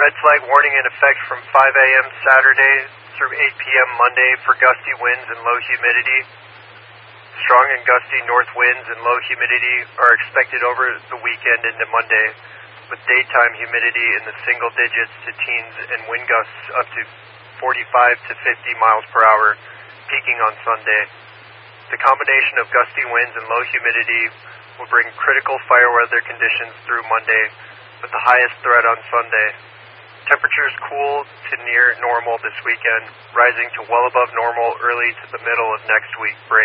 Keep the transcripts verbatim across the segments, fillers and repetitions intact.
Red flag warning in effect from five A M Saturday through eight P M Monday for gusty winds and low humidity. Strong and gusty north winds and low humidity are expected over the weekend into Monday, with daytime humidity in the single digits to teens and wind gusts up to forty-five to fifty miles per hour, peaking on Sunday. The combination of gusty winds and low humidity will bring critical fire weather conditions through Monday, with the highest threat on Sunday. Temperatures cool to near normal this weekend, rising to well above normal early to the middle of next week break.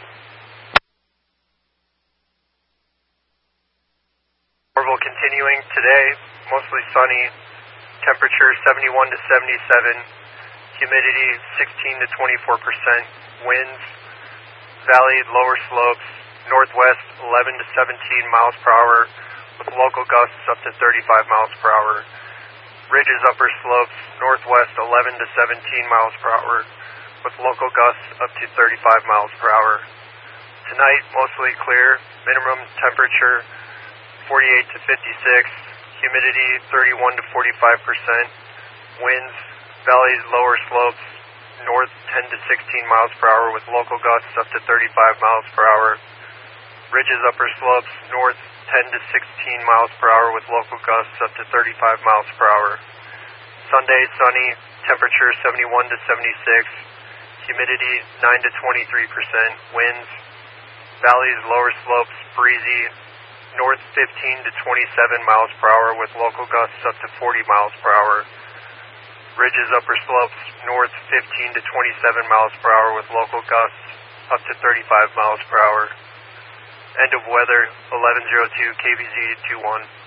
Orville continuing today, mostly sunny, temperature seventy-one to seventy-seven, humidity sixteen to twenty-four percent, winds, valley lower slopes, northwest eleven to seventeen miles per hour, with local gusts up to thirty-five miles per hour. Ridges upper slopes, northwest eleven to seventeen miles per hour, with local gusts up to thirty-five miles per hour. Tonight, mostly clear, minimum temperature forty-eight to fifty-six, humidity thirty-one to forty-five percent, winds, valleys lower slopes, north ten to sixteen miles per hour with local gusts up to thirty-five miles per hour. Ridges upper slopes, north ten to sixteen miles per hour with local gusts up to thirty-five miles per hour. Sunday, sunny, temperature seventy-one to seventy-six, humidity nine to twenty-three percent, winds, valleys lower slopes breezy, north fifteen to twenty-seven miles per hour with local gusts up to forty miles per hour. Ridges upper slopes, north fifteen to twenty-seven miles per hour with local gusts up to thirty-five miles per hour. End of weather, eleven oh two K B Z two one.